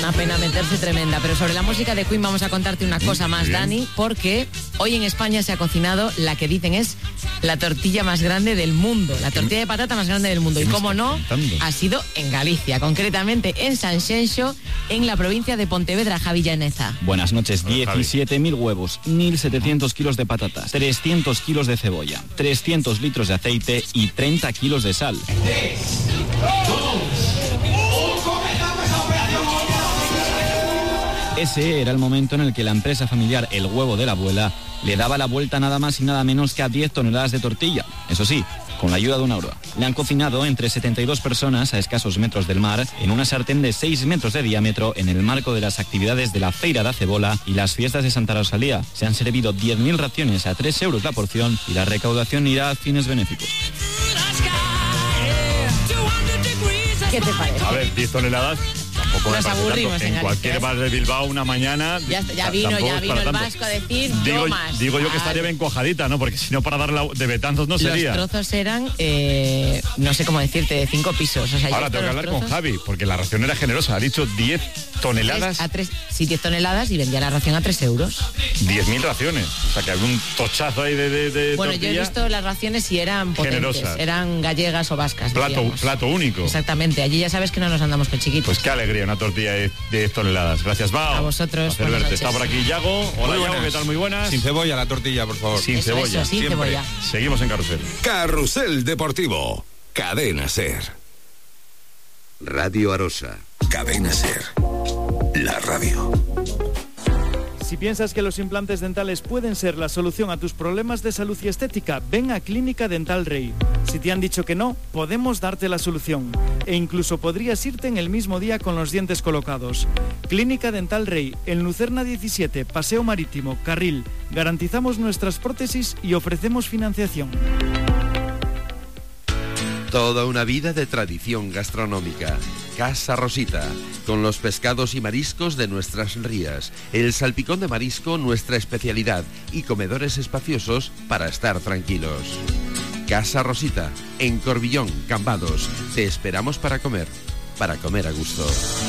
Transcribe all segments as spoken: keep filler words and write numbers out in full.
una pena meterse tremenda. Pero sobre la música de Queen vamos a contarte una cosa más, Dani, porque hoy en España se ha cocinado la que dicen es la tortilla más grande del mundo, la tortilla de patata más grande del mundo. Y cómo no, ha sido en Galicia, concretamente en Sanxenxo, en la provincia de Pontevedra. Javi Llaneza. Buenas noches. diecisiete mil huevos, mil setecientos kilos de patatas, trescientos kilos de cebolla, trescientos litros de aceite y treinta kilos de sal. Ese era el momento en el que la empresa familiar El Huevo de la Abuela le daba la vuelta nada más y nada menos que a diez toneladas de tortilla. Eso sí, con la ayuda de una grúa. Le han cocinado entre setenta y dos personas a escasos metros del mar en una sartén de seis metros de diámetro en el marco de las actividades de la Feira da Cebola y las fiestas de Santa Rosalía. Se han servido diez mil raciones a tres euros la porción y la recaudación irá a fines benéficos. ¿Qué te parece? A ver, diez toneladas. Tampoco nos aburrimos en, en cualquier bar de Bilbao una mañana. Ya, ya vino, ya vino el vasco a decir digo, no más. Digo yo que estaría bien cuajadita, ¿no? Porque si no, para darla de betanzos no sería. Los trozos eran, eh, no sé cómo decirte, de cinco pisos. O sea, ahora tengo que hablar trozos con Javi, porque la ración era generosa. Ha dicho diez toneladas. A tres, sí, diez toneladas y vendía la ración a tres euros. diez mil raciones. O sea, que había un tochazo ahí de, de, de Bueno, tortilla. Yo he visto las raciones si eran potentes. Generosas. Eran gallegas o vascas. Plato, plato único. Exactamente. Allí ya sabes que no nos andamos con chiquitos. Pues qué alegría, una tortilla de diez toneladas. Gracias, Bao. A vosotros. Placer verte. Está por aquí Yago. Hola, Yago, ¿qué tal? Muy buenas. Sin cebolla la tortilla, por favor. Sin eso, cebolla. Eso, sin Siempre. cebolla. Seguimos en Carrusel. Carrusel Deportivo. Cadena Ser. Radio Arosa. Cadena Ser. La radio. Si piensas que los implantes dentales pueden ser la solución a tus problemas de salud y estética, ven a Clínica Dental Rey. Si te han dicho que no, podemos darte la solución. E incluso podrías irte en el mismo día con los dientes colocados. Clínica Dental Rey, en Lucerna diecisiete, Paseo Marítimo, Carril. Garantizamos nuestras prótesis y ofrecemos financiación. Toda una vida de tradición gastronómica. Casa Rosita, con los pescados y mariscos de nuestras rías, el salpicón de marisco nuestra especialidad y comedores espaciosos para estar tranquilos. Casa Rosita, en Corbillón, Cambados. Te esperamos para comer, para comer a gusto.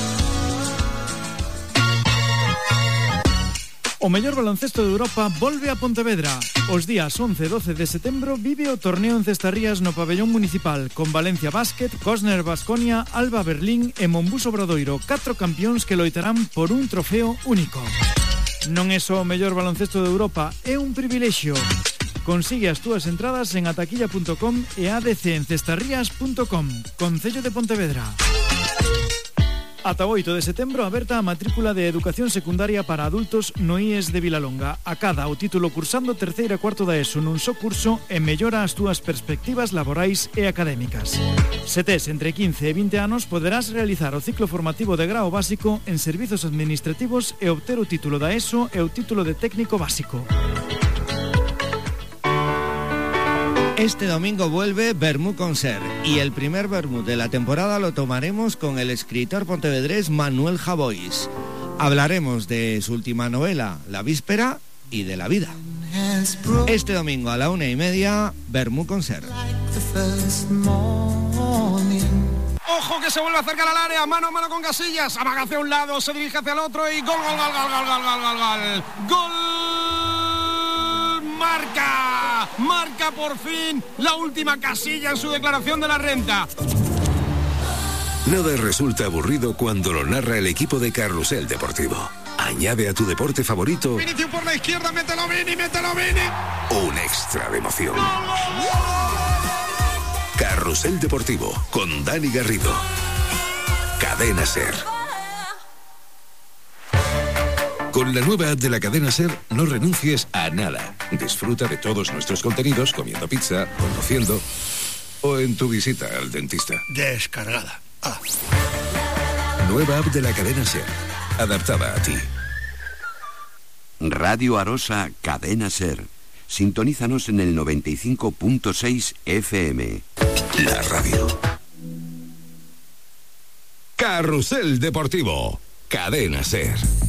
O mellor baloncesto de Europa volve a Pontevedra. Os días once e doce de setembro vive o torneo en Cestarrías no pabellón municipal con Valencia Basket, Cosner Baskonia, Alba Berlín e Monbus Obradoiro, catro campións que loitarán por un trofeo único. Non é só o mellor baloncesto de Europa, é un privilexio. Consigue as túas entradas en ataquilla punto com e a d c en cestarrías punto com. Concello de Pontevedra. Ata o oito de setembro aberta a matrícula de Educación Secundaria para adultos no I E S de Vilalonga. Acada o título cursando terceira e cuarto da ESO nun só curso e mellora as túas perspectivas laborais e académicas. Se tes entre quince e vinte anos, poderás realizar o ciclo formativo de grao básico en servizos administrativos e obter o título da ESO e o título de técnico básico. Este domingo vuelve Vermú Concert y el primer vermú de la temporada lo tomaremos con el escritor pontevedrés Manuel Javois. Hablaremos de su última novela, La Víspera, y de la vida. Este domingo a la una y media, Vermú Concert. Ojo que se vuelve a acercar al área, mano a mano con Casillas, amaga hacia un lado, se dirige hacia el otro y gol, gol, gol, gol, gol, gol, gol, gol, gol. Gol. Marca, marca por fin la última Casilla en su declaración de la renta. Nada resulta aburrido cuando lo narra el equipo de Carrusel Deportivo. Añade a tu deporte favorito Vinicius por la izquierda, mételo Vini, mételo Vini. un extra de emoción. Carrusel Deportivo con Dani Garrido. Cadena Ser. Con la nueva app de la Cadena Ser, no renuncies a nada. Disfruta de todos nuestros contenidos comiendo pizza, conduciendo o en tu visita al dentista. Descargada. Ah. Nueva app de la Cadena Ser, adaptada a ti. Radio Arosa, Cadena Ser. Sintonízanos en el noventa y cinco punto seis F M. La radio. Carrusel Deportivo, Cadena Ser.